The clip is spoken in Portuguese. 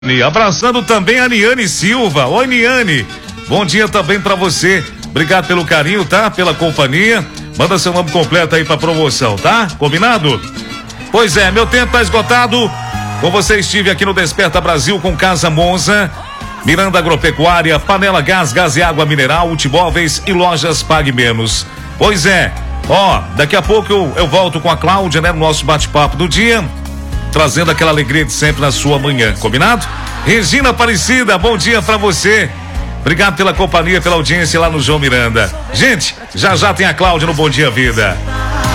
E abraçando também a Niane Silva. Oi, Niane. Bom dia também pra você. Obrigado pelo carinho, tá? Pela companhia. Manda seu nome completo aí pra promoção, tá? Combinado? Pois é, meu tempo tá esgotado. Com você estive aqui no Desperta Brasil com Casa Monza, Miranda Agropecuária, Panela Gás, Gás e Água Mineral, Multimóveis e Lojas Pague Menos. Pois é, daqui a pouco eu volto com a Cláudia, né? No nosso bate-papo do dia, trazendo aquela alegria de sempre na sua manhã, combinado? Regina Aparecida, bom dia pra você. Obrigado pela companhia, pela audiência lá no João Miranda. Gente, já tem a Cláudia no Bom Dia Vida.